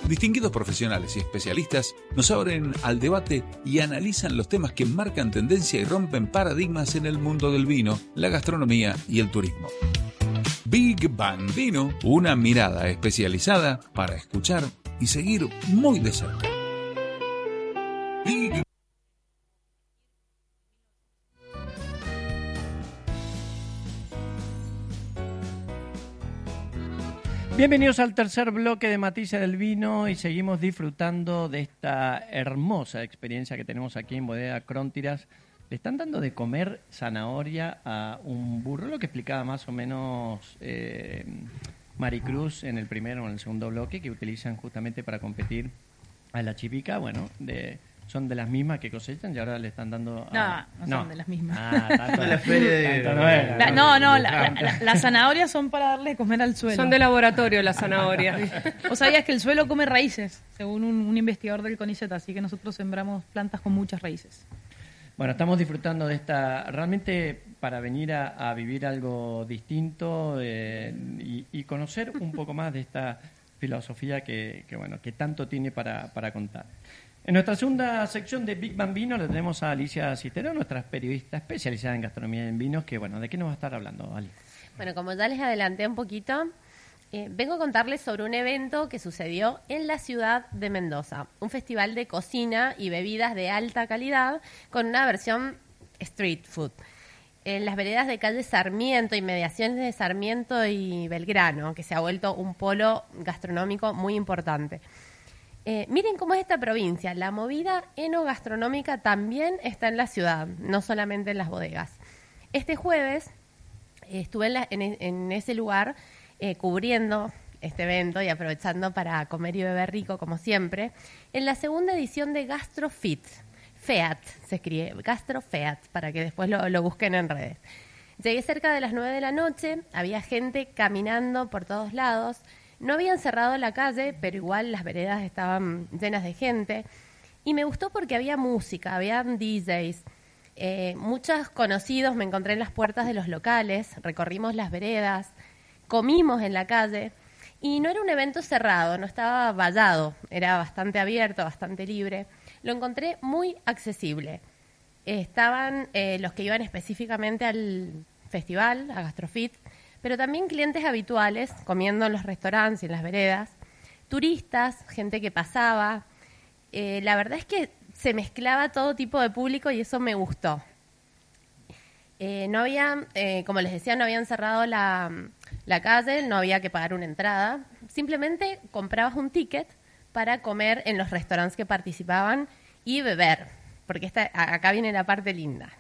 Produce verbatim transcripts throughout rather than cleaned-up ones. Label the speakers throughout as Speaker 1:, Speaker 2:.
Speaker 1: Distinguidos profesionales y especialistas nos abren al debate y analizan los temas que marcan tendencia y rompen paradigmas en el mundo del vino, la gastronomía y el turismo. Big Bang Vino, una mirada especializada para escuchar y seguir muy de cerca. Big
Speaker 2: Bienvenidos al tercer bloque de Matices del Vino y seguimos disfrutando de esta hermosa experiencia que tenemos aquí en Bodega Cróntiras. Le están dando de comer zanahoria a un burro, lo que explicaba más o menos eh, Maricruz en el primero o en el segundo bloque, que utilizan justamente para competir a la chipica. Bueno, de, son de las mismas que cosechan y ahora le están dando... A...
Speaker 3: No, no, no son de las mismas.
Speaker 2: Ah, tanto,
Speaker 4: la feria de...
Speaker 2: tanto no, era,
Speaker 3: la,
Speaker 2: ¿no?
Speaker 3: no, no, la, la, las zanahorias son para darle de comer al suelo.
Speaker 5: Son de laboratorio las zanahorias.
Speaker 3: ¿Vos sabías que el suelo come raíces? Según un, un investigador del CONICET, así que nosotros sembramos plantas con muchas raíces.
Speaker 2: Bueno, estamos disfrutando de esta, realmente para venir a, a vivir algo distinto eh, y, y conocer un poco más de esta filosofía que, que bueno, que tanto tiene para, para contar. En nuestra segunda sección de Big Bang Vino le tenemos a Alicia Cistero, nuestra periodista especializada en gastronomía y en vinos, que bueno, ¿de qué nos va a estar hablando, Ali?
Speaker 6: Bueno, como ya les adelanté un poquito, eh, vengo a contarles sobre un evento que sucedió en la ciudad de Mendoza, un festival de cocina y bebidas de alta calidad con una versión street food. En las veredas de calle Sarmiento, inmediaciones de Sarmiento y Belgrano, que se ha vuelto un polo gastronómico muy importante. Eh, miren cómo es esta provincia. La movida enogastronómica también está en la ciudad, no solamente en las bodegas. Este jueves eh, estuve en, la, en, en ese lugar eh, cubriendo este evento y aprovechando para comer y beber rico, como siempre, en la segunda edición de GastroFit. FEAT se escribe, GastroFeat, para que después lo, lo busquen en redes. Llegué cerca de las nueve de la noche, había gente caminando por todos lados. No habían cerrado la calle, pero igual las veredas estaban llenas de gente. Y me gustó porque había música, había D Js. Eh, muchos conocidos me encontré en las puertas de los locales, recorrimos las veredas, comimos en la calle. Y no era un evento cerrado, no estaba vallado, era bastante abierto, bastante libre. Lo encontré muy accesible. Eh, estaban eh, los que iban específicamente al festival, a GastroFit, pero también clientes habituales, comiendo en los restaurantes y en las veredas, turistas, gente que pasaba. Eh, la verdad es que se mezclaba todo tipo de público y eso me gustó. Eh, no había, eh, como les decía, no habían cerrado la, la calle, no había que pagar una entrada. Simplemente comprabas un ticket para comer en los restaurantes que participaban y beber, porque esta, acá viene la parte linda.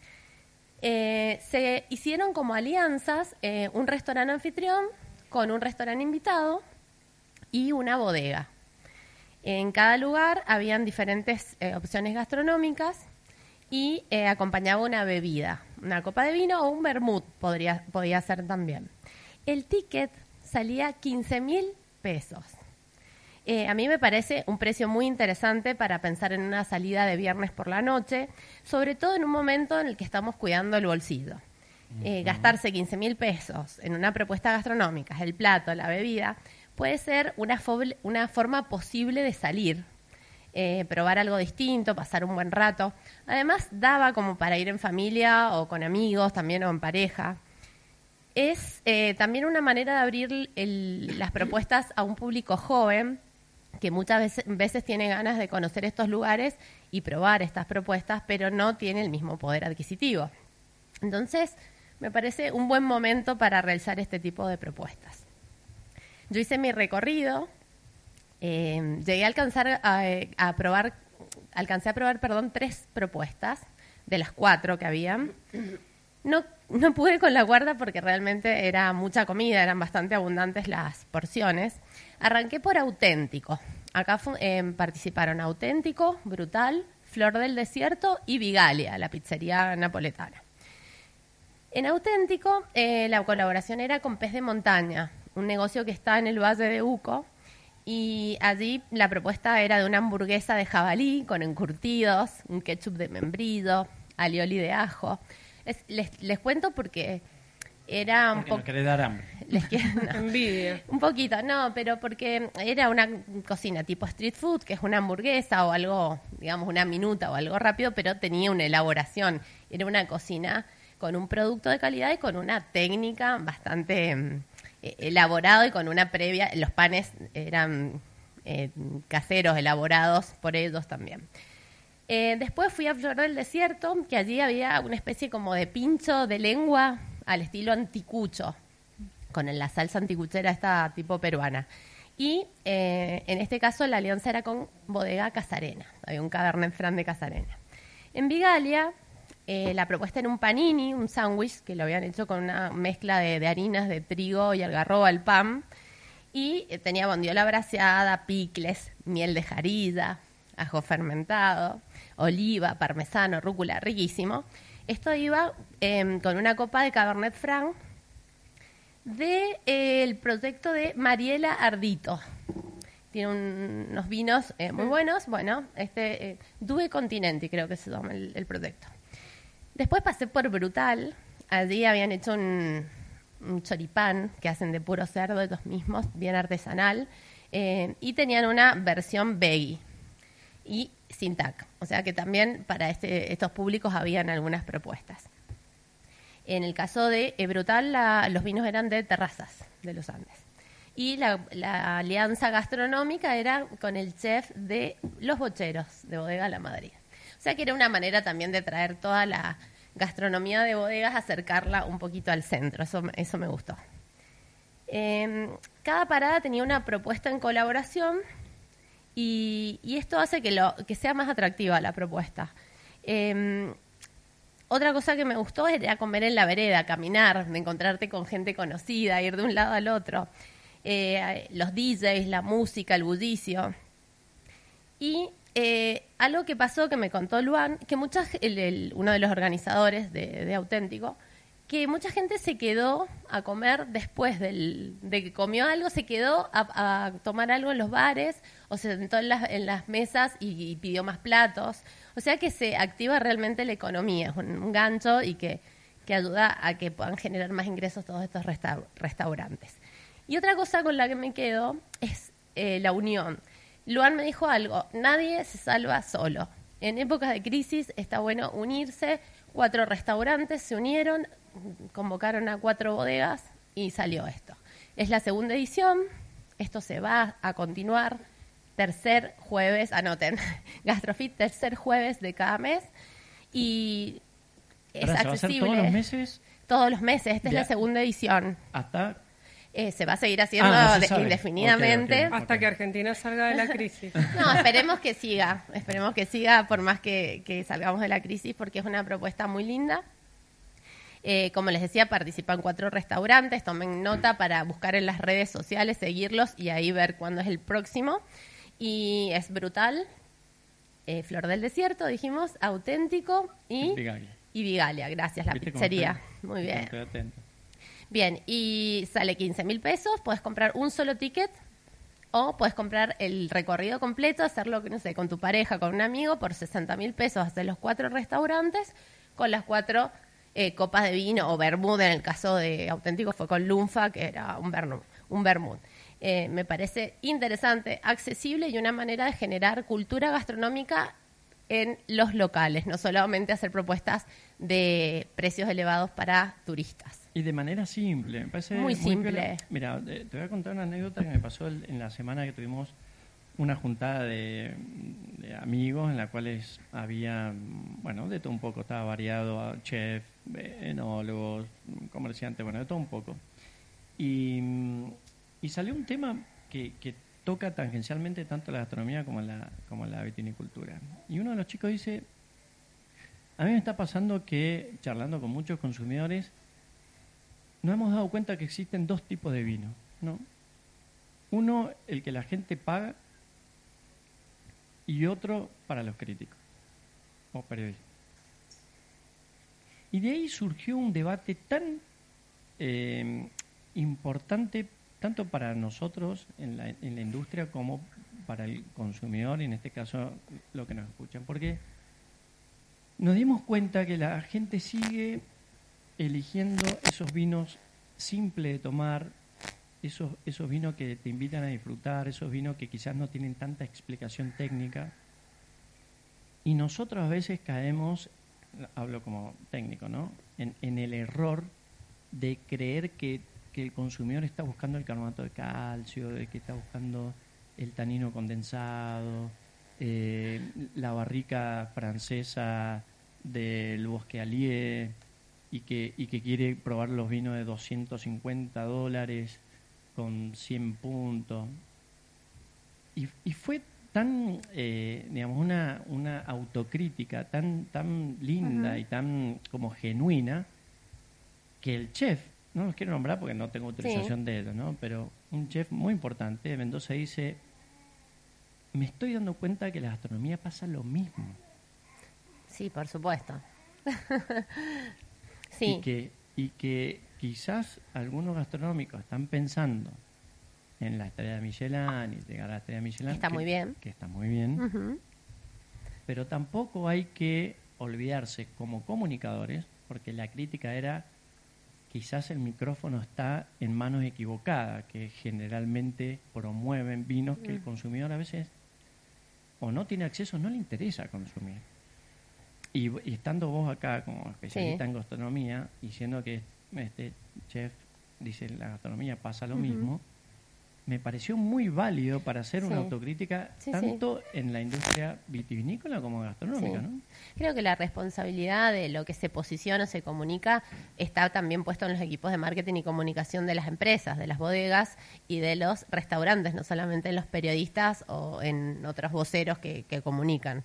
Speaker 6: Eh, se hicieron como alianzas eh, un restaurante anfitrión con un restaurante invitado y una bodega. En cada lugar habían diferentes eh, opciones gastronómicas y eh, acompañaba una bebida, una copa de vino o un vermut podría, podía ser también. El ticket salía quince mil pesos. Eh, a mí me parece un precio muy interesante para pensar en una salida de viernes por la noche, sobre todo en un momento en el que estamos cuidando el bolsillo. Eh, uh-huh. Gastarse quince mil pesos en una propuesta gastronómica, el plato, la bebida, puede ser una, fo- una forma posible de salir, eh, probar algo distinto, pasar un buen rato. Además, daba como para ir en familia o con amigos, también o en pareja. Es eh, también una manera de abrir el, las propuestas a un público joven, que muchas veces, veces tiene ganas de conocer estos lugares y probar estas propuestas, pero no tiene el mismo poder adquisitivo. Entonces, me parece un buen momento para realizar este tipo de propuestas. Yo hice mi recorrido, eh, llegué a alcanzar a, a probar, alcancé a probar, perdón, tres propuestas de las cuatro que habían. No, no pude con la guarda porque realmente era mucha comida, eran bastante abundantes las porciones. Arranqué por Auténtico. Acá eh, participaron Auténtico, Brutal, Flor del Desierto y Vigalia, la pizzería napoletana. En Auténtico, eh, la colaboración era con Pez de Montaña, un negocio que está en el Valle de Uco, y allí la propuesta era de una hamburguesa de jabalí con encurtidos, un ketchup de membrillo, alioli de ajo. Les, les, les cuento porque era un poco...
Speaker 2: no querés dar hambre.
Speaker 6: les quiero... no.
Speaker 5: Envidia.
Speaker 6: Un poquito, no, pero porque era una cocina tipo street food, que es una hamburguesa o algo, digamos, una minuta o algo rápido, pero tenía una elaboración. Era una cocina con un producto de calidad y con una técnica bastante mm, elaborado y con una previa. Los panes eran eh, caseros, elaborados por ellos también. Eh, después fui a Flor del Desierto, que allí había una especie como de pincho de lengua al estilo anticucho, con la salsa anticuchera esta tipo peruana. Y eh, en este caso la alianza era con Bodega Casarena, había un Cabernet Franc de Casarena. En Vigalia, eh, la propuesta era un panini, un sándwich, que lo habían hecho con una mezcla de, de harinas de trigo y algarroba al pan, y eh, tenía bondiola braseada, picles, miel de jarilla, ajo fermentado, oliva, parmesano, rúcula, riquísimo. Esto iba eh, con una copa de Cabernet Franc del de, eh, proyecto de Mariela Ardito. Tiene un, unos vinos eh, muy buenos. Bueno, este eh, Due Continenti creo que se llama el, el proyecto. Después pasé por Brutal. Allí habían hecho un, un choripán que hacen de puro cerdo ellos mismos, bien artesanal. Eh, y tenían una versión veggie y sin T A C. O sea que también para este, estos públicos habían algunas propuestas. En el caso de eh, Brutal, la, los vinos eran de Terrazas de los Andes. Y la, la alianza gastronómica era con el chef de Los Bocheros, de Bodega La Madrid. O sea que era una manera también de traer toda la gastronomía de bodegas, acercarla un poquito al centro. Eso, eso me gustó. Eh, cada parada tenía una propuesta en colaboración y, y esto hace que, lo, que sea más atractiva la propuesta. Eh, Otra cosa que me gustó era comer en la vereda, caminar, encontrarte con gente conocida, ir de un lado al otro. Eh, los D Js, la música, el bullicio. Y eh, algo que pasó, que me contó Luan, que mucha, el, el, uno de los organizadores de, de Auténtico, que mucha gente se quedó a comer después del, de que comió algo, se quedó a, a tomar algo en los bares o se sentó en las, en las mesas y, y pidió más platos. O sea que se activa realmente la economía, es un, un gancho y que, que ayuda a que puedan generar más ingresos todos estos resta- restaurantes. Y otra cosa con la que me quedo es eh, la unión. Luan me dijo algo, nadie se salva solo. En épocas de crisis está bueno unirse. Cuatro restaurantes se unieron, convocaron a cuatro bodegas y salió esto. Es la segunda edición, esto se va a continuar. Tercer jueves, anoten, Gastrofit, tercer jueves de cada mes. Y es
Speaker 2: Ahora, ¿se
Speaker 6: accesible.
Speaker 2: va a hacer todos los meses?
Speaker 6: Todos los meses, esta
Speaker 2: Ya.
Speaker 6: es la segunda edición.
Speaker 2: Hasta...
Speaker 6: Eh, se va a seguir haciendo
Speaker 2: Ah, no se
Speaker 6: de-
Speaker 2: sabe.
Speaker 6: indefinidamente.
Speaker 2: Ok, ok.
Speaker 5: Hasta que Argentina salga de la crisis.
Speaker 6: No, esperemos que siga, esperemos que siga por más que, que salgamos de la crisis, porque es una propuesta muy linda. Eh, como les decía, participan cuatro restaurantes, tomen nota para buscar en las redes sociales, seguirlos y ahí ver cuándo es el próximo. Y es Brutal, eh, Flor del Desierto, dijimos, Auténtico y
Speaker 2: Vigalia.
Speaker 6: y Vigalia. Gracias, la
Speaker 2: ¿Viste cómo
Speaker 6: pizzería.
Speaker 2: estoy?
Speaker 6: Muy bien.
Speaker 2: Estoy atento.
Speaker 6: Bien, y sale quince mil pesos, puedes comprar un solo ticket o puedes comprar el recorrido completo, hacerlo, no sé, con tu pareja, con un amigo, por sesenta mil pesos, hacer los cuatro restaurantes con las cuatro eh, copas de vino o vermut. En el caso de Auténtico fue con Lunfa, que era un vermut. Un vermut. Eh, me parece interesante, accesible y una manera de generar cultura gastronómica en los locales, no solamente hacer propuestas de precios elevados para turistas.
Speaker 2: Y de manera simple, me parece
Speaker 6: Muy simple.
Speaker 2: piola. Mira, eh, te voy a contar una anécdota que me pasó el- en la semana que tuvimos una juntada de, de amigos en la cuales había, mm, bueno, de todo un poco, estaba variado, chef, eh, enólogos, comerciantes, bueno, de todo un poco. Y, mm, y salió un tema que, que toca tangencialmente tanto la gastronomía como la, como la vitivinicultura. Y uno de los chicos dice, a mí me está pasando que, charlando con muchos consumidores, nos hemos dado cuenta que existen dos tipos de vino, ¿no? Uno, el que la gente paga, y otro para los críticos o periodistas. Y de ahí surgió un debate tan eh, importante, tanto para nosotros en la, en la industria como para el consumidor, y en este caso lo que nos escuchan, porque nos dimos cuenta que la gente sigue eligiendo esos vinos simple de tomar, esos, esos vinos que te invitan a disfrutar, esos vinos que quizás no tienen tanta explicación técnica. Y nosotros a veces caemos, hablo como técnico, ¿no? En, en el error de creer que, que el consumidor está buscando el carbonato de calcio, de que está buscando el tanino condensado, eh, la barrica francesa del Bosque Allier, y que, y que quiere probar los vinos de doscientos cincuenta dólares con cien puntos. Y, y fue tan, eh, digamos, una, una autocrítica tan, tan linda uh-huh. y tan como genuina, que el chef, no los quiero nombrar porque no tengo autorización sí. de ellos, ¿no? Pero un chef muy importante de Mendoza dice, me estoy dando cuenta que la gastronomía pasa lo mismo.
Speaker 6: Sí, por supuesto. sí.
Speaker 2: Y que, y que quizás algunos gastronómicos están pensando en la estrella de Michelin y llegar a la estrella de Michelin.
Speaker 6: Está
Speaker 2: que,
Speaker 6: muy bien.
Speaker 2: Que está muy bien.
Speaker 6: Uh-huh.
Speaker 2: Pero tampoco hay que olvidarse como comunicadores, porque la crítica era quizás el micrófono está en manos equivocadas, que generalmente promueven vinos que uh-huh. el consumidor a veces o no tiene acceso, no le interesa consumir. Y, y estando vos acá como especialista sí. en gastronomía, diciendo que este chef dice la gastronomía pasa lo uh-huh. mismo, me pareció muy válido para hacer sí. una autocrítica sí, tanto sí. en la industria vitivinícola como gastronómica, sí. ¿no?
Speaker 6: Creo que la responsabilidad de lo que se posiciona o se comunica está también puesto en los equipos de marketing y comunicación de las empresas, de las bodegas y de los restaurantes, no solamente en los periodistas o en otros voceros que, que comunican.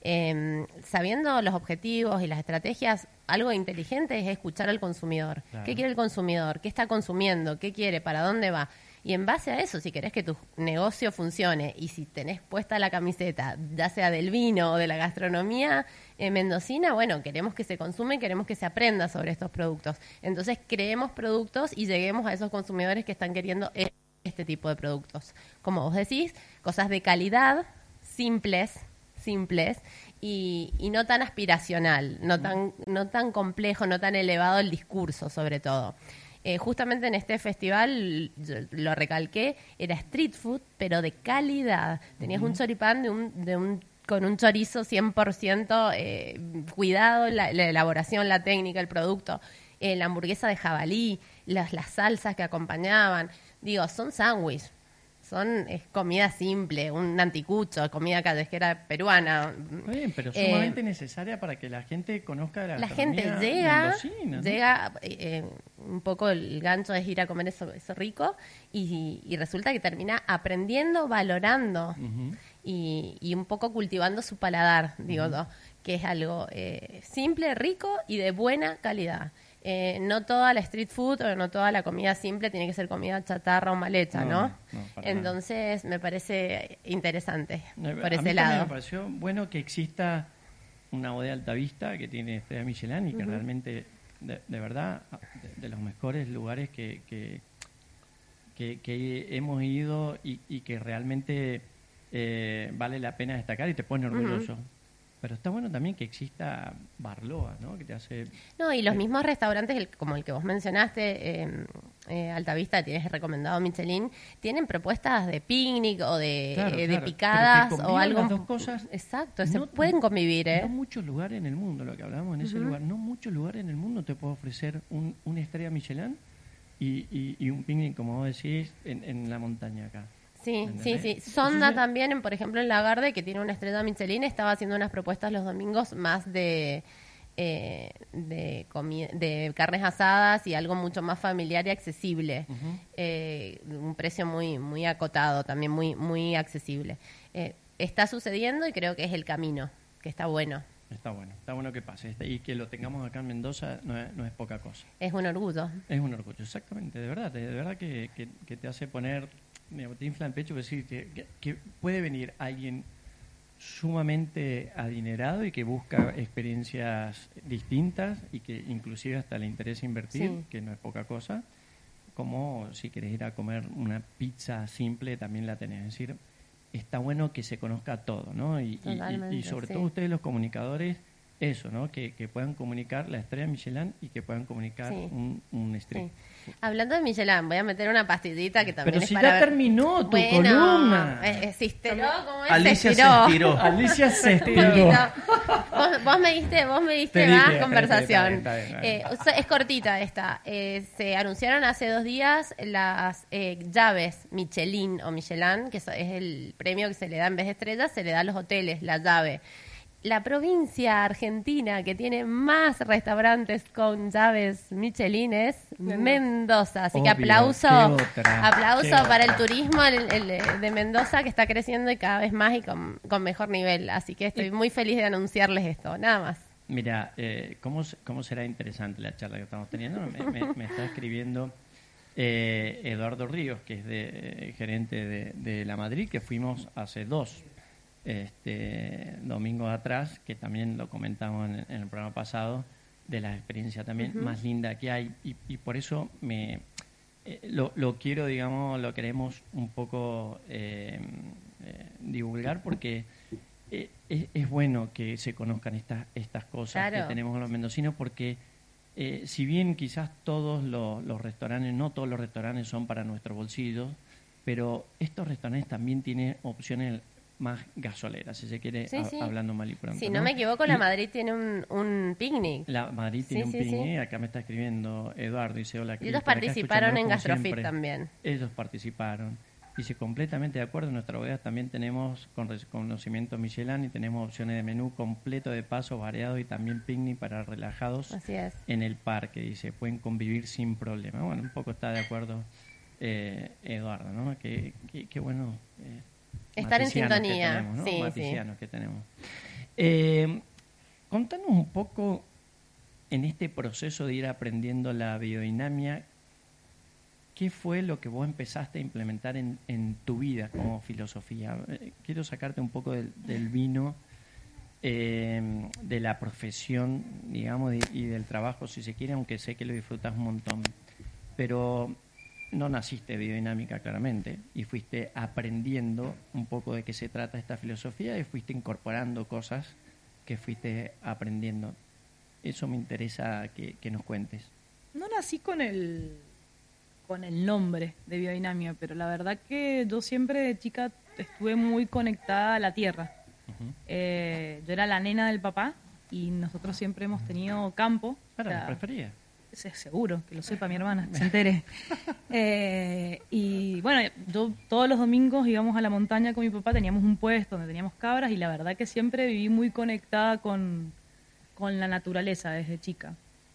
Speaker 6: Eh, sabiendo los objetivos y las estrategias, algo inteligente es escuchar al consumidor. Claro. ¿Qué quiere el consumidor? ¿Qué está consumiendo? ¿Qué quiere? ¿Para dónde va? Y en base a eso, si querés que tu negocio funcione y si tenés puesta la camiseta, ya sea del vino o de la gastronomía eh, mendocina, bueno, queremos que se consume, queremos que se aprenda sobre estos productos. Entonces, creemos productos y lleguemos a esos consumidores que están queriendo este tipo de productos. Como vos decís, cosas de calidad, simples, simples y, y no tan aspiracional, no tan, no tan complejo, no tan elevado el discurso, sobre todo. Eh, justamente en este festival, lo recalqué, era street food, pero de calidad. Tenías uh-huh. un choripán de un, de un, con un chorizo cien por ciento eh, cuidado, la, la elaboración, la técnica, el producto, eh, la hamburguesa de jabalí, las, las salsas que acompañaban. Digo, son sándwiches. Son es comida simple, un anticucho, comida callejera peruana.
Speaker 2: Bien, pero sumamente eh, necesaria para que la gente conozca la gastronomía.
Speaker 6: La gente llega,
Speaker 2: mendocina, ¿no?
Speaker 6: llega eh, un poco el gancho es ir a comer eso, eso rico y, y resulta que termina aprendiendo, valorando uh-huh. y, y un poco cultivando su paladar, digo uh-huh. yo, que es algo eh, simple, rico y de buena calidad. Eh, no toda la street food o no toda la comida simple tiene que ser comida chatarra o mal hecha, ¿no? ¿no? no Entonces nada. Me parece interesante no, por ese lado.
Speaker 2: Me pareció bueno que exista una bodega Altavista que tiene estrella Michelin y que uh-huh. realmente, de, de verdad, de, de los mejores lugares que, que, que, que hemos ido y, y que realmente eh, vale la pena destacar y te pone orgulloso. Uh-huh. Pero está bueno también que exista Barloa, ¿no? Que te hace...
Speaker 6: No, y los eh, mismos restaurantes, el, como el que vos mencionaste, eh, eh, Altavista, tienes recomendado Michelin, tienen propuestas de picnic o de, claro, eh, de claro, picadas o algo...
Speaker 2: Las dos cosas.
Speaker 6: Exacto, no, se pueden convivir, ¿eh?
Speaker 2: No muchos lugares en el mundo, lo que hablábamos en uh-huh. ese lugar, no muchos lugares en el mundo te puedo ofrecer un, una estrella Michelin y, y, y un picnic, como vos decís, en, en la montaña acá.
Speaker 6: Sí, sí, sí. Sonda Entonces, también, en, por ejemplo, en Lagarde, que tiene una estrella Michelin, estaba haciendo unas propuestas los domingos más de eh, de, comi- de carnes asadas y algo mucho más familiar y accesible. Uh-huh. Eh, un precio muy muy acotado, también muy muy accesible. Eh, está sucediendo y creo que es el camino, que está bueno.
Speaker 2: Está bueno, está bueno que pase. Y que lo tengamos acá en Mendoza no es, no es poca cosa.
Speaker 6: Es un orgullo.
Speaker 2: Es un orgullo, exactamente. De verdad, de, de verdad que, que, que te hace poner... te infla el pecho, decir que, que, que puede venir alguien sumamente adinerado y que busca experiencias distintas y que inclusive hasta le interesa invertir, sí. que no es poca cosa, como si querés ir a comer una pizza simple también la tenés. Es decir, está bueno que se conozca todo, ¿no? Y, y, y sobre sí. todo ustedes los comunicadores eso, ¿no? Que, que puedan comunicar la estrella Michelin y que puedan comunicar
Speaker 6: Sí.
Speaker 2: un, un street.
Speaker 6: Sí. Hablando de Michelin, voy a meter una pastillita que también
Speaker 2: Pero
Speaker 6: es
Speaker 2: si
Speaker 6: para
Speaker 2: ya
Speaker 6: ver-
Speaker 2: terminó tu
Speaker 6: Bueno,
Speaker 2: columna.
Speaker 6: eh, eh, se estiró, ¿cómo es?
Speaker 4: Alicia
Speaker 6: se
Speaker 4: se
Speaker 6: estiró.
Speaker 4: estiró.
Speaker 2: Alicia se
Speaker 6: Un
Speaker 2: estiró.
Speaker 6: poquito. Vos, vos me diste, vos me diste
Speaker 2: Te dije,
Speaker 6: más
Speaker 2: está bien,
Speaker 6: conversación.
Speaker 2: está bien, está bien,
Speaker 6: Eh,
Speaker 2: está bien.
Speaker 6: es cortita esta. Eh, se anunciaron hace dos días las eh, llaves Michelin o Michelin, que es es el premio que se le da en vez de estrellas, se le da a los hoteles, la llave. La provincia argentina que tiene más restaurantes con llaves Michelin es Mendoza. Así que
Speaker 2: Obvio,
Speaker 6: aplauso,
Speaker 2: ¿qué otra?
Speaker 6: aplauso
Speaker 2: ¿Qué
Speaker 6: para
Speaker 2: otra?
Speaker 6: el turismo el- el de Mendoza, que está creciendo y cada vez más y con, con mejor nivel. Así que estoy muy feliz de anunciarles esto. Nada más.
Speaker 2: Mira, eh, ¿cómo, se- ¿cómo será interesante la charla que estamos teniendo? Me, me- me está escribiendo eh, Eduardo Ríos, que es de, eh, gerente de, de La Madrid, que fuimos hace dos este, domingos atrás, que también lo comentamos en, en el programa pasado, de la experiencia también más linda que hay. Y, y por eso me eh, lo, lo quiero, digamos, lo queremos un poco eh, eh, divulgar, porque eh, es, es bueno que se conozcan estas estas cosas
Speaker 6: Claro.
Speaker 2: que tenemos los mendocinos, porque eh, si bien quizás todos los, los restaurantes, no todos los restaurantes son para nuestros bolsillos, pero estos restaurantes también tienen opciones más gasoleras, si se quiere,
Speaker 6: Sí,
Speaker 2: a-
Speaker 6: sí.
Speaker 2: hablando mal y pronto.
Speaker 6: Si no me equivoco,
Speaker 2: Y
Speaker 6: la Madrid tiene un, un picnic.
Speaker 2: la Madrid tiene
Speaker 6: Sí,
Speaker 2: un
Speaker 6: sí, sí.
Speaker 2: picnic, acá me está escribiendo Eduardo, dice hola.
Speaker 6: Y
Speaker 2: Cris,
Speaker 6: ellos
Speaker 2: por acá
Speaker 6: participaron en
Speaker 2: escuchándolos como
Speaker 6: Gastrofit
Speaker 2: siempre.
Speaker 6: también.
Speaker 2: Ellos participaron. Dice, completamente de acuerdo, en nuestra bodega también tenemos con reconocimiento Michelin y tenemos opciones de menú completo de pasos variados y también picnic para relajados
Speaker 6: Así es.
Speaker 2: en el parque. Dice, pueden convivir sin problema. Bueno, un poco está de acuerdo eh, Eduardo, ¿no? Qué, qué, qué bueno. eh,
Speaker 6: Estar en
Speaker 2: maticianos que
Speaker 6: sintonía,
Speaker 2: tenemos, ¿no?
Speaker 6: sí, sí.
Speaker 2: Maticianos que tenemos. Eh, contanos un poco en este proceso de ir aprendiendo la biodinámica, ¿qué fue lo que vos empezaste a implementar en, en tu vida como filosofía? Eh, quiero sacarte un poco del, del vino, eh, de la profesión, digamos, y, y del trabajo, si se quiere, aunque sé que lo disfrutas un montón. Pero no naciste biodinámica, claramente, y fuiste aprendiendo un poco de qué se trata esta filosofía y fuiste incorporando cosas que fuiste aprendiendo. Eso me interesa que, que nos cuentes.
Speaker 3: No nací con el con el nombre de biodinamia, pero la verdad que yo siempre de chica estuve muy conectada a la tierra.
Speaker 2: Ujú.
Speaker 3: Eh, yo era la nena del papá y nosotros siempre hemos tenido campo.
Speaker 2: Para,
Speaker 3: o sea,
Speaker 2: ¿la prefería?
Speaker 3: se- seguro, que lo sepa mi hermana, se entere. Eh, y bueno, yo todos los domingos íbamos a la montaña con mi papá, teníamos un puesto donde teníamos cabras y la verdad que siempre viví muy conectada con, con la naturaleza desde chica.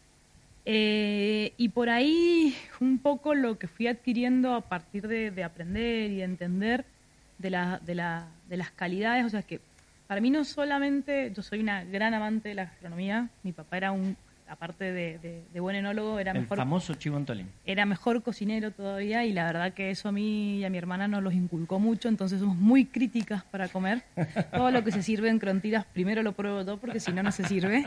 Speaker 3: Eh, y por ahí un poco lo que fui adquiriendo a partir de, de aprender y de entender de, la, de, la, de las calidades, o sea, que para mí no solamente, yo soy una gran amante de la gastronomía, mi papá era un, aparte de, de, de buen enólogo, era
Speaker 2: El
Speaker 3: mejor,
Speaker 2: famoso Chivo Antolín.
Speaker 3: era mejor cocinero todavía y la verdad que eso a mí y a mi hermana nos los inculcó mucho, entonces somos muy críticas para comer. Todo lo que se sirve en Crontiras primero lo pruebo yo porque si no, no se sirve.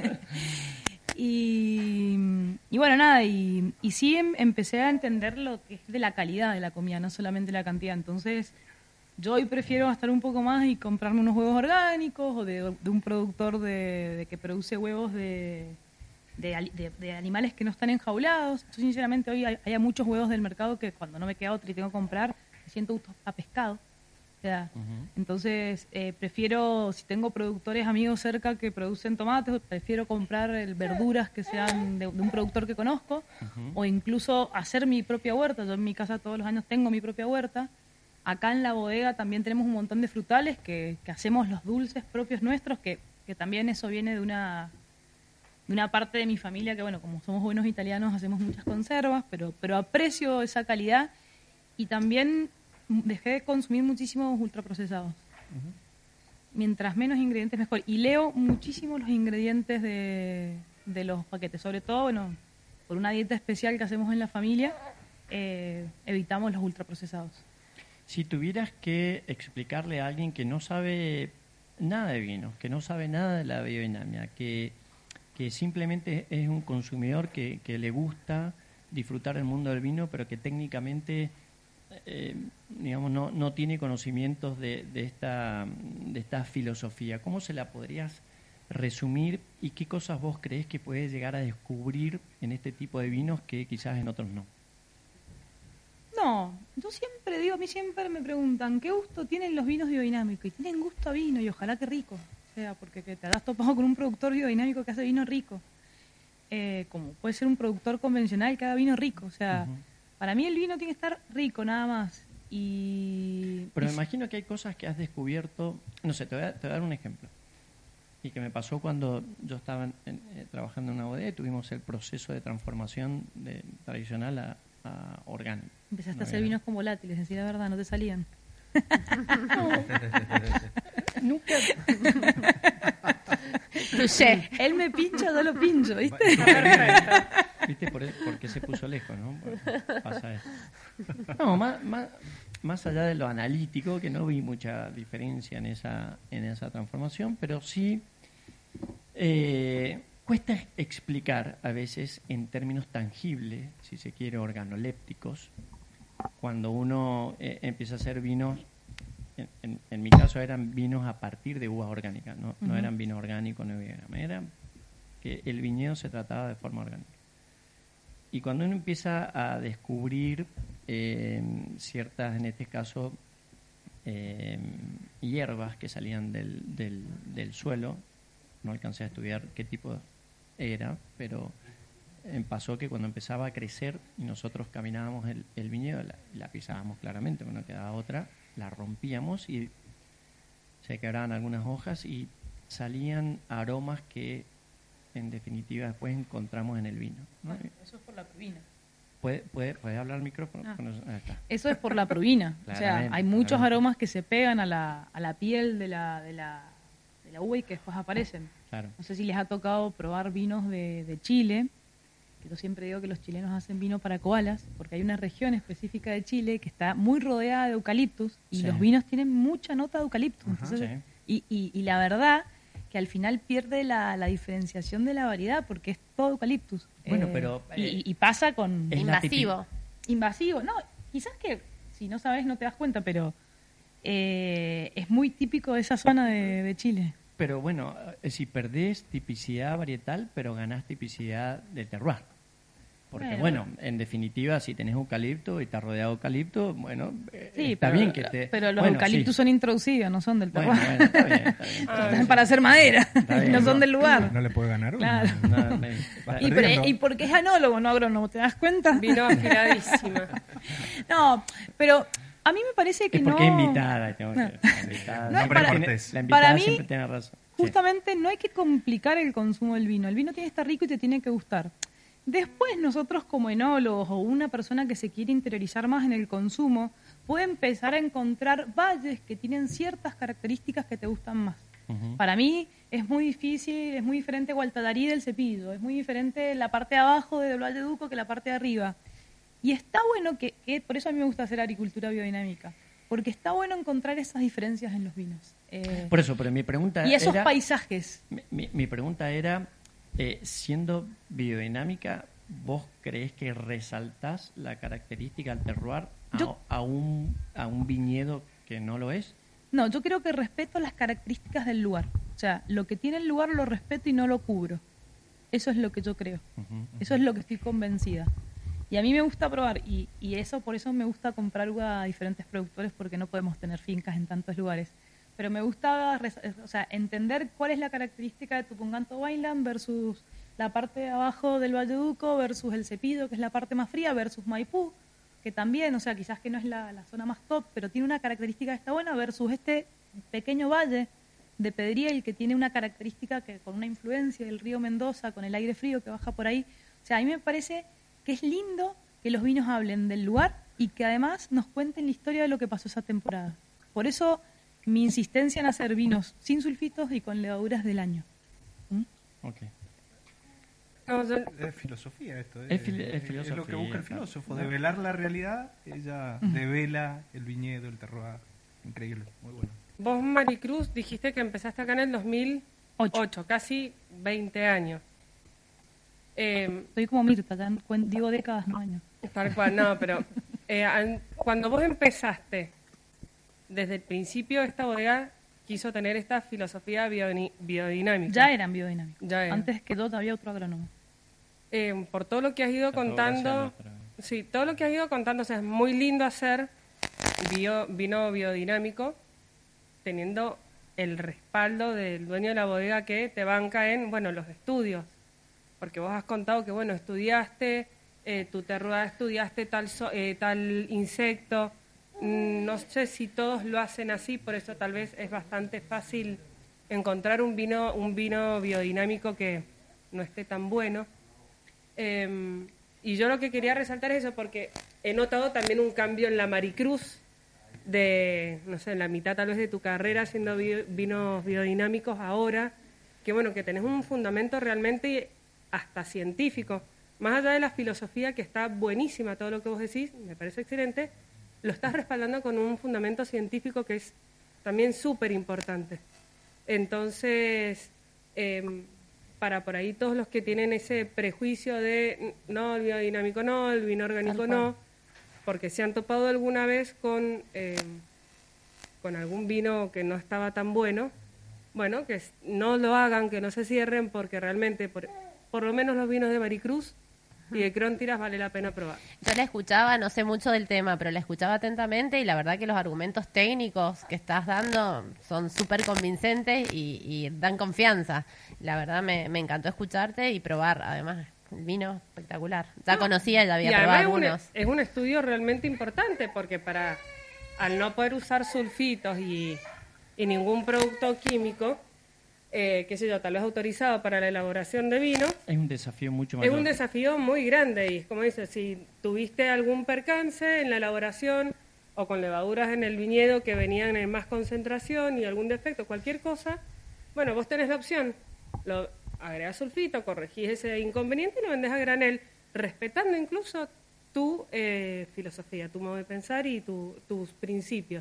Speaker 3: Y, y bueno, nada, y, y sí em- empecé a entender lo que es de la calidad de la comida, no solamente la cantidad. Entonces, yo hoy prefiero gastar un poco más y comprarme unos huevos orgánicos o de, de un productor de, de que produce huevos de, de, ali- de- de animales que no están enjaulados. Yo, sinceramente, hoy hay, hay muchos huevos del mercado que cuando no me queda otra y tengo que comprar, me siento gusto a pescado. O sea,
Speaker 2: Ujú.
Speaker 3: entonces, eh, prefiero, si tengo productores amigos cerca que producen tomates, prefiero comprar el- verduras que sean de, de un productor que conozco,
Speaker 2: Ujú.
Speaker 3: o incluso hacer mi propia huerta. Yo en mi casa todos los años tengo mi propia huerta. Acá en la bodega también tenemos un montón de frutales que, que hacemos los dulces propios nuestros, que, que también eso viene de una, de una parte de mi familia que, bueno, como somos buenos italianos, hacemos muchas conservas, pero, pero aprecio esa calidad y también dejé de consumir muchísimos ultraprocesados. Mientras menos ingredientes, mejor. Y leo muchísimo los ingredientes de, de los paquetes. Sobre todo, bueno, por una dieta especial que hacemos en la familia, eh, evitamos los ultraprocesados.
Speaker 2: Si tuvieras que explicarle a alguien que no sabe nada de vino, que no sabe nada de la biodinámica, que, que simplemente es un consumidor que, que le gusta disfrutar el mundo del vino, pero que técnicamente eh, digamos no, no tiene conocimientos de, de esta de esta filosofía, ¿cómo se la podrías resumir y qué cosas vos creés que puedes llegar a descubrir en este tipo de vinos que quizás en otros no.
Speaker 3: No, yo siempre digo, a mí siempre me preguntan, ¿qué gusto tienen los vinos biodinámicos? Y tienen gusto a vino y ojalá que rico. O sea, porque que te hagas topado con un productor biodinámico que hace vino rico. Eh, como puede ser un productor convencional que haga vino rico. O sea, uh-huh. Para mí el vino tiene que estar rico nada más. Y
Speaker 2: Pero
Speaker 3: y
Speaker 2: me imagino que hay cosas que has descubierto, no sé, te voy a, te voy a dar un ejemplo. Y que me pasó cuando yo estaba en, en, eh, trabajando en una bodega y tuvimos el proceso de transformación de tradicional a, a orgánico.
Speaker 3: Empezaste
Speaker 2: no
Speaker 3: a hacer vinos con volátiles, decir la verdad, no te salían.
Speaker 2: No. Nunca.
Speaker 6: Touché.
Speaker 3: Él me pincha, yo lo pincho, ¿viste?
Speaker 2: ¿Viste? Por, por qué se puso lejos, ¿no? Porque pasa eso. No, más, más, más allá de lo analítico, que no vi mucha diferencia en esa, en esa transformación, pero sí eh, cuesta explicar a veces en términos tangibles, si se quiere, organolépticos, cuando uno eh, empieza a hacer vinos. En, en, en mi caso eran vinos a partir de uvas orgánicas, no, uh-huh. no eran vinos orgánicos, no era que el viñedo se trataba de forma orgánica. Y cuando uno empieza a descubrir eh, ciertas, en este caso, eh, hierbas que salían del, del, del suelo, no alcancé a estudiar qué tipo era, pero eh, pasó que cuando empezaba a crecer y nosotros caminábamos el, el viñedo, la, la pisábamos claramente, no quedaba otra, la rompíamos y se quebraban algunas hojas y salían aromas que en definitiva después encontramos en el vino, ¿no?
Speaker 3: Bueno, eso es por la pruvina.
Speaker 2: ¿Puede, puede, ¿Puede hablar al micrófono?
Speaker 3: Ah.
Speaker 2: Bueno, ahí está.
Speaker 3: Eso es por la pruvina. O sea, hay muchos claramente. aromas que se pegan a la, a la piel de la, de, la, de la uva y que después aparecen.
Speaker 2: Claro.
Speaker 3: No sé si les ha tocado probar vinos de, de Chile. Yo siempre digo que los chilenos hacen vino para koalas, porque hay una región específica de Chile que está muy rodeada de eucaliptus y sí. Los vinos tienen mucha nota de eucaliptus.
Speaker 2: Ajá,
Speaker 3: Entonces,
Speaker 2: sí.
Speaker 3: y, y, y la verdad que al final pierde la, la diferenciación de la variedad porque es todo eucaliptus.
Speaker 2: Bueno,
Speaker 3: eh,
Speaker 2: pero...
Speaker 3: Eh, y, y pasa con...
Speaker 6: Invasivo.
Speaker 3: Invasivo. No, quizás que si no sabes no te das cuenta, pero eh, es muy típico de esa zona de, de Chile.
Speaker 2: Pero bueno, si perdés tipicidad varietal, pero ganás tipicidad de terroir. Porque bueno, bueno, en definitiva, si tenés eucalipto y estás rodeado de eucalipto, bueno,
Speaker 3: sí,
Speaker 2: está
Speaker 3: pero,
Speaker 2: bien que te...
Speaker 3: Pero los
Speaker 2: bueno,
Speaker 3: eucaliptus sí. son introducidos, no son del terroir.
Speaker 2: Bueno, bueno, está bien, está bien. Está
Speaker 3: bien. Para hacer madera, bien, no son del lugar.
Speaker 4: No le puede ganar uno.
Speaker 3: Claro.
Speaker 2: No, no, me,
Speaker 3: y, pero, y porque es anólogo, no agrónomo, ¿te das cuenta?
Speaker 5: Vino afiladísima.
Speaker 3: No, pero... A mí me parece que
Speaker 2: es porque
Speaker 3: no...
Speaker 2: es invitada. Tengo que, invitada.
Speaker 3: No,
Speaker 2: No,
Speaker 3: para,
Speaker 2: la invitada
Speaker 3: para mí,
Speaker 2: siempre tiene razón.
Speaker 3: Justamente sí. No hay que complicar el consumo del vino. El vino tiene que estar rico y te tiene que gustar. Después nosotros como enólogos o una persona que se quiere interiorizar más en el consumo puede empezar a encontrar valles que tienen ciertas características que te gustan más. Uh-huh. Para mí es muy difícil, es muy diferente Gualtadarí del Cepillo, es muy diferente la parte de abajo del Valle Duco que la parte de arriba. Y está bueno que, que, por eso a mí me gusta hacer agricultura biodinámica, porque está bueno encontrar esas diferencias en los vinos. Eh,
Speaker 2: por eso, pero mi pregunta era...
Speaker 3: Y esos era, paisajes.
Speaker 2: Mi, mi pregunta era, eh, siendo biodinámica, ¿vos creés que resaltás la característica del terroir a, yo, a, un, a un viñedo que no lo es?
Speaker 3: No, yo creo que respeto las características del lugar. O sea, lo que tiene el lugar lo respeto y no lo cubro. Eso es lo que yo creo. Uh-huh, uh-huh. Eso es lo que estoy convencida. Y a mí me gusta probar, y, y eso por eso me gusta comprar uva a diferentes productores, porque no podemos tener fincas en tantos lugares. Pero me gusta o sea, entender cuál es la característica de Tupungato Weinland versus la parte de abajo del Valle Duco, versus el Cepillo, que es la parte más fría, versus Maipú, que también, o sea, quizás que no es la, la zona más top, pero tiene una característica que está buena, versus este pequeño valle de Pedriel, que tiene una característica que con una influencia del río Mendoza, con el aire frío que baja por ahí. O sea, a mí me parece... que es lindo que los vinos hablen del lugar y que además nos cuenten la historia de lo que pasó esa temporada. Por eso mi insistencia en hacer vinos sin sulfitos y con levaduras del año. ¿Mm?
Speaker 2: Okay.
Speaker 4: No, es filosofía esto. Es,
Speaker 2: es, fil- es,
Speaker 4: filosofía, es lo que busca el filósofo,
Speaker 2: claro.
Speaker 4: Develar la realidad. Ella uh-huh. devela el viñedo, el terroir. Increíble, muy bueno.
Speaker 5: Vos, Maricruz, dijiste que empezaste acá en el dos mil ocho, casi veinte años. Eh,
Speaker 3: Soy como Mirta, ya digo décadas, no años.
Speaker 5: Tal cual, no, pero eh, cuando vos empezaste, desde el principio esta bodega quiso tener esta filosofía biodi- biodinámica.
Speaker 3: Ya eran biodinámicos.
Speaker 5: Ya eran.
Speaker 3: Antes que todo había otro agrónomo.
Speaker 5: Eh, por todo lo que has ido
Speaker 2: Está todo
Speaker 5: contando,
Speaker 2: gracias a nuestra-
Speaker 5: sí, todo lo que has ido contando, o sea, es muy lindo hacer bio- vino biodinámico teniendo el respaldo del dueño de la bodega que te banca en, bueno, los estudios, porque vos has contado que, bueno, estudiaste, eh, tu terroir, estudiaste tal, so- eh, tal insecto, mm, no sé si todos lo hacen así, por eso tal vez es bastante fácil encontrar un vino, un vino biodinámico que no esté tan bueno. Eh, y yo lo que quería resaltar es eso, porque he notado también un cambio en la Maricruz, de, no sé, en la mitad tal vez de tu carrera haciendo vi- vinos biodinámicos ahora, que bueno, que tenés un fundamento realmente hasta científico, más allá de la filosofía que está buenísima, todo lo que vos decís, me parece excelente, lo estás respaldando con un fundamento científico que es también súper importante. Entonces, eh, para por ahí todos los que tienen ese prejuicio de no, el biodinámico no, el vino orgánico
Speaker 6: Tal
Speaker 5: no,
Speaker 6: cual.
Speaker 5: porque se han topado alguna vez con, eh, con algún vino que no estaba tan bueno, bueno, que s- no lo hagan, que no se cierren, porque realmente, por, por lo menos los vinos de Maricruz y de Cróntiras vale la pena probar.
Speaker 6: Yo la escuchaba, no sé mucho del tema, pero la escuchaba atentamente y la verdad que los argumentos técnicos que estás dando son súper convincentes y, y dan confianza. La verdad me, me encantó escucharte y probar, además, el vino espectacular. Ya
Speaker 5: No,
Speaker 6: conocía, ya había
Speaker 5: y
Speaker 6: probado
Speaker 5: además es un,
Speaker 6: algunos.
Speaker 5: es un estudio realmente importante, porque para al no poder usar sulfitos y, y ningún producto químico, eh, qué sé yo, tal vez autorizado para la elaboración de vino,
Speaker 2: Es un desafío mucho
Speaker 5: es
Speaker 2: mayor.
Speaker 5: un desafío muy grande. Y es como dices, si tuviste algún percance en la elaboración o con levaduras en el viñedo que venían en más concentración y algún defecto, cualquier cosa, bueno, vos tenés la opción, lo agregás sulfito, corregís ese inconveniente y lo vendés a granel, respetando incluso tu eh, filosofía, tu modo de pensar y tu- tus principios.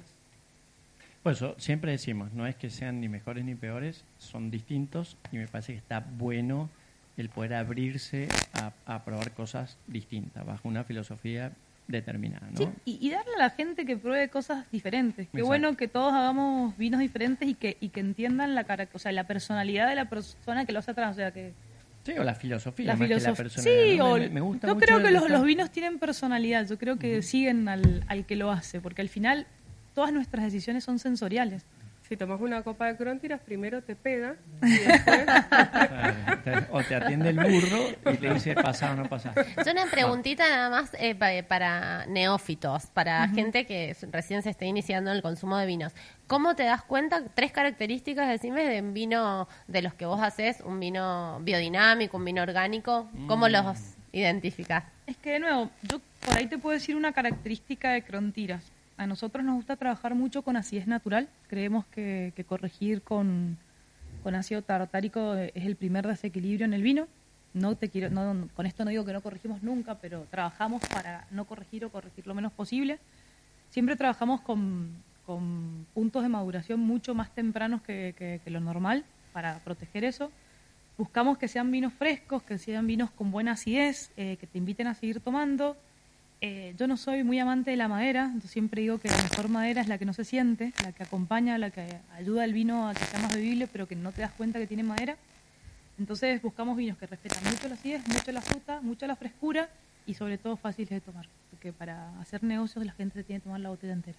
Speaker 2: Por eso siempre decimos, no es que sean ni mejores ni peores, son distintos y me parece que está bueno el poder abrirse a, a probar cosas distintas, bajo una filosofía determinada, ¿no?
Speaker 3: Sí, y, y darle a la gente que pruebe cosas diferentes. Qué
Speaker 2: Exacto.
Speaker 3: bueno que todos hagamos vinos diferentes y que, y que entiendan la cara, o sea, la personalidad de la persona que lo hace atrás. O sea, que
Speaker 2: Sí, o la filosofía,
Speaker 3: la
Speaker 2: más que la
Speaker 3: filosofía.
Speaker 2: personalidad.
Speaker 3: Sí,
Speaker 2: ¿no?
Speaker 3: o
Speaker 2: me, me gusta
Speaker 3: yo
Speaker 2: mucho
Speaker 3: creo que
Speaker 2: el
Speaker 3: los,
Speaker 2: estar-
Speaker 3: los vinos tienen personalidad. Yo creo que siguen al, al que lo hace, porque al final todas nuestras decisiones son sensoriales.
Speaker 5: Si tomas una copa de Cróntiras, primero te pega y después...
Speaker 2: Claro, te- o te atiende el burro y te dice pasar o no pasar.
Speaker 6: Yo una preguntita nada más eh, pa- para neófitos, para gente que s- recién se esté iniciando en el consumo de vinos. ¿Cómo te das cuenta? Tres características, decime, de un vino de los que vos haces, un vino biodinámico, un vino orgánico. ¿Cómo los identificás?
Speaker 3: Es que, de nuevo, yo por ahí te puedo decir una característica de Cróntiras. A nosotros nos gusta trabajar mucho con acidez natural. Creemos que, que corregir con, con ácido tartárico es el primer desequilibrio en el vino. No te quiero, no, no, con esto no digo que no corregimos nunca, pero trabajamos para no corregir o corregir lo menos posible. Siempre trabajamos con, con puntos de maduración mucho más tempranos que, que- que lo normal para proteger eso. Buscamos que sean vinos frescos, que sean vinos con buena acidez, eh, que te inviten a seguir tomando. Eh, yo no soy muy amante de la madera, yo siempre digo que la mejor madera es la que no se siente, la que acompaña, la que ayuda al vino a que sea más bebible, pero que no te das cuenta que tiene madera. Entonces buscamos vinos que respetan mucho la acidez, mucho la fruta, mucho la frescura y sobre todo fáciles de tomar, porque para hacer negocios la gente se tiene que tomar la botella entera.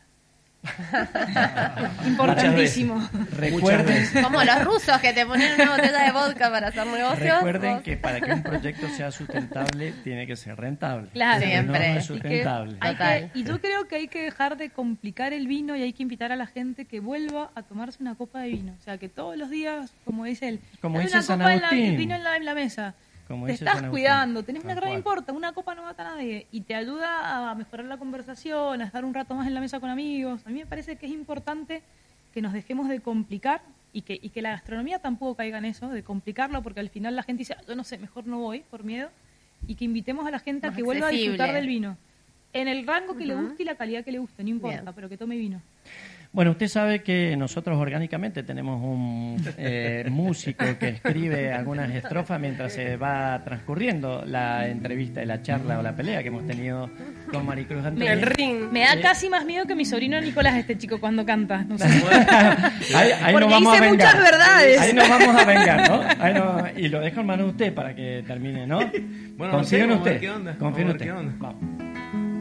Speaker 3: Importantísimo.
Speaker 2: Recuerden,
Speaker 6: Como los rusos que te ponen una botella de vodka para hacer negocios.
Speaker 2: recuerden
Speaker 6: vos-
Speaker 2: que para que un proyecto sea sustentable tiene que ser rentable.
Speaker 3: Claro.
Speaker 2: Si no, no
Speaker 6: Siempre.
Speaker 2: es
Speaker 3: Y que
Speaker 2: sustentable.
Speaker 3: hay
Speaker 6: Total.
Speaker 3: que- y yo creo que hay que dejar de complicar el vino y hay que invitar a la gente que vuelva a tomarse una copa de vino. O sea, que todos los días, como dice él,
Speaker 2: Como
Speaker 3: "Hay
Speaker 2: dice
Speaker 3: una
Speaker 2: San
Speaker 3: copa en la-
Speaker 2: Agustín".
Speaker 3: de vino en la, en la mesa.
Speaker 2: Como
Speaker 3: Te
Speaker 2: dice
Speaker 3: estás
Speaker 2: San Agustín.
Speaker 3: cuidando, tenés una
Speaker 2: Tal
Speaker 3: gran
Speaker 2: cual.
Speaker 3: importa, una copa no mata a nadie y te ayuda a mejorar la conversación, a estar un rato más en la mesa con amigos. A mí me parece que es importante que nos dejemos de complicar y que, y que la gastronomía tampoco caiga en eso, de complicarlo, porque al final la gente dice, "Ah, yo no sé, mejor no voy por miedo", y que invitemos a la gente a
Speaker 6: Más
Speaker 3: que vuelva
Speaker 6: accesible.
Speaker 3: a disfrutar del vino. En el rango que le
Speaker 6: Ujú.
Speaker 3: guste y la calidad que le guste, no importa,
Speaker 6: Bien.
Speaker 3: pero que tome vino.
Speaker 2: Bueno, usted sabe que nosotros orgánicamente tenemos un eh, músico que escribe algunas estrofas mientras se va transcurriendo la entrevista, la charla o la pelea que hemos tenido con Maricruz Antonio.
Speaker 5: El ring.
Speaker 3: Me da
Speaker 2: Eh.
Speaker 3: casi más miedo que mi sobrino Nicolás, este chico, cuando canta. No sé.
Speaker 2: ahí, ahí
Speaker 3: Porque
Speaker 2: nos vamos
Speaker 3: dice
Speaker 2: a vengar.
Speaker 3: muchas verdades.
Speaker 2: Ahí nos vamos a vengar, ¿no? Ahí no- y lo dejo en manos de usted para que termine, ¿no?
Speaker 7: Bueno, no
Speaker 2: Confío
Speaker 7: sé,
Speaker 2: en
Speaker 7: vamos a ver
Speaker 2: usted.
Speaker 7: qué onda,
Speaker 2: Confío en
Speaker 7: vamos a ver
Speaker 2: usted.
Speaker 7: qué onda.
Speaker 2: Vamos.